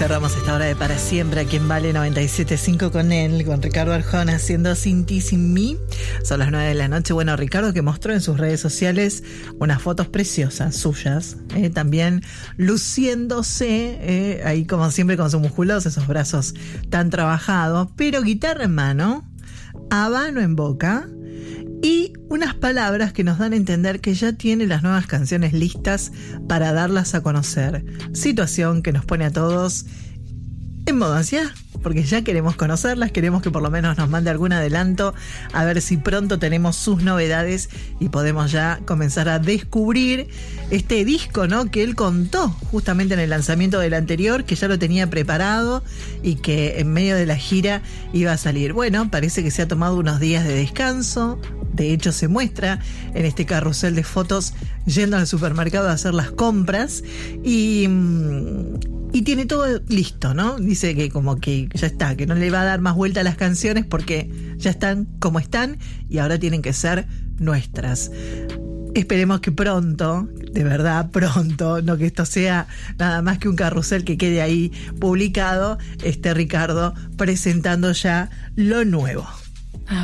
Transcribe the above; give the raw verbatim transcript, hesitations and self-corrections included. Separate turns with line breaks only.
Cerramos esta hora de Para Siempre aquí en Vale noventa y siete punto cinco con él, con Ricardo Arjona haciendo Sin Ti, Sin Mí. Son las nueve de la noche. Bueno, Ricardo, que mostró en sus redes sociales unas fotos preciosas suyas, eh, también luciéndose, eh, ahí como siempre con sus musculosos, esos brazos tan trabajados, pero guitarra en mano, habano en boca y unas palabras que nos dan a entender que ya tiene las nuevas canciones listas para darlas a conocer. Situación que nos pone a todos en modo ansiedad, porque ya queremos conocerlas, queremos que por lo menos nos mande algún adelanto, a ver si pronto tenemos sus novedades y podemos ya comenzar a descubrir este disco, ¿no?, que él contó justamente en el lanzamiento del anterior, que ya lo tenía preparado y que en medio de la gira iba a salir. Bueno, parece que se ha tomado unos días de descanso. De hecho, se muestra en este carrusel de fotos yendo al supermercado a hacer las compras y, y tiene todo listo, ¿no? Dice que como que ya está, que no le va a dar más vuelta a las canciones porque ya están como están y ahora tienen que ser nuestras. Esperemos que pronto, de verdad pronto, no que esto sea nada más que un carrusel que quede ahí publicado, esté Ricardo presentando ya lo nuevo.